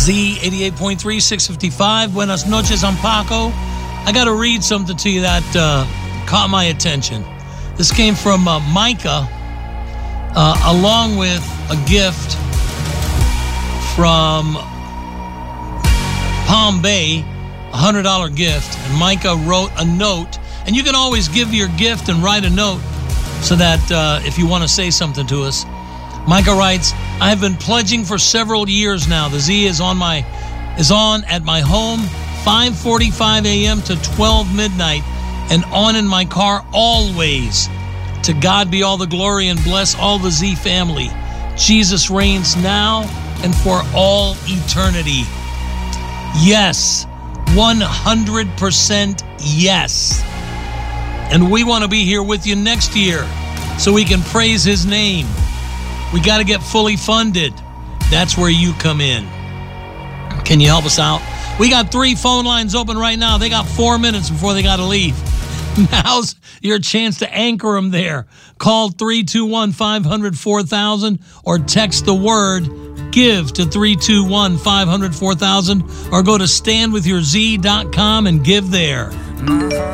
Z 88.3, 655. Buenas noches, I'm Paco. I got to read something to you that caught my attention. This came from Micah, along with a gift from Palm Bay, a $100 gift. And Micah wrote a note. And you can always give your gift and write a note so that if you want to say something to us. Micah writes, I have been pledging for several years now. The Z is on at my home, 5:45 a.m. to 12 midnight, and on in my car always. To God be all the glory and bless all the Z family. Jesus reigns now and for all eternity. Yes, 100% yes. And we want to be here with you next year so we can praise his name. We got to get fully funded. That's where you come in. Can you help us out? We got 3 phone lines open right now. They got 4 minutes before they got to leave. Now's your chance to anchor them there. Call 321-500-4000 or text the word GIVE to 321-500-4000 or go to standwithyourz.com and give there.